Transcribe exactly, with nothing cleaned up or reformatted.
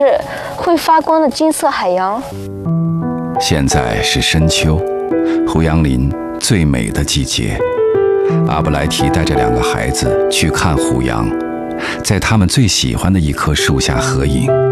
是会发光的金色海洋。 现在是深秋，胡杨林最美的季节。阿布莱提带着两个孩子去看虎杨，在他们最喜欢的一棵树下合影。